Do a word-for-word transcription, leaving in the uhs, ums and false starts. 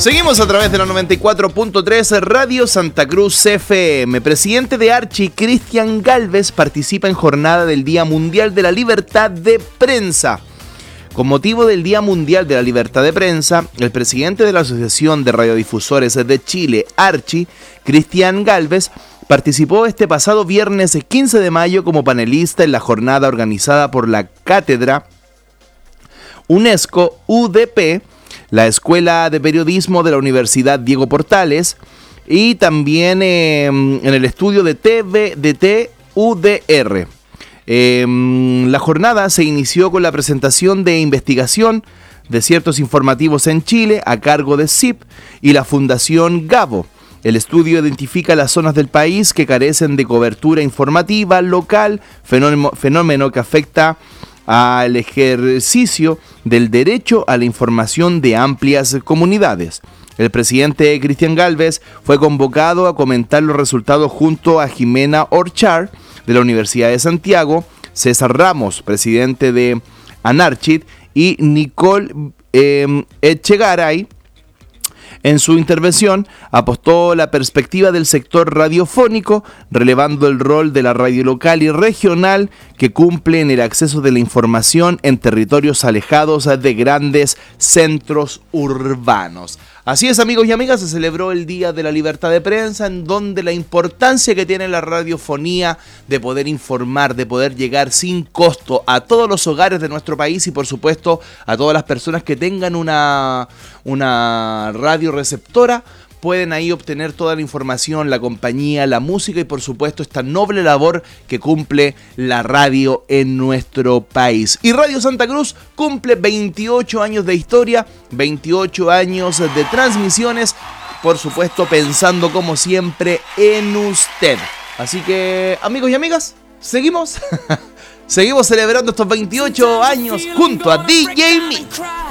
Seguimos a través de la noventa y cuatro punto tres Radio Santa Cruz F M. Presidente de Archi, Cristian Gálvez, participa en jornada del Día Mundial de la Libertad de Prensa. Con motivo del Día Mundial de la Libertad de Prensa, el presidente de la Asociación de Radiodifusores de Chile, Archi, Cristian Gálvez, participó este pasado viernes quince de mayo como panelista en la jornada organizada por la Cátedra UNESCO U D P, la Escuela de Periodismo de la Universidad Diego Portales y también eh, en el estudio de T V D T U D R. Eh, la jornada se inició con la presentación de investigación de ciertos informativos en Chile a cargo de S I P y la Fundación Gabo. El estudio identifica las zonas del país que carecen de cobertura informativa local, fenómeno, fenómeno que afecta al ejercicio del derecho a la información de amplias comunidades. El presidente Cristian Gálvez fue convocado a comentar los resultados junto a Jimena Orchard de la Universidad de Santiago, César Ramos, presidente de Anarchit, y Nicole eh, Echegaray. En su intervención apostó la perspectiva del sector radiofónico, relevando el rol de la radio local y regional que cumple en el acceso de la información en territorios alejados de grandes centros urbanos. Así es, amigos y amigas, se celebró el Día de la Libertad de Prensa, en donde la importancia que tiene la radiofonía de poder informar, de poder llegar sin costo a todos los hogares de nuestro país y, por supuesto, a todas las personas que tengan una, una radio receptora, pueden ahí obtener toda la información, la compañía, la música y por supuesto esta noble labor que cumple la radio en nuestro país. Y Radio Santa Cruz cumple veintiocho años de historia, veintiocho años de transmisiones, por supuesto pensando como siempre en usted. Así que, amigos y amigas, seguimos, seguimos celebrando estos veintiocho años junto a D J Mitch.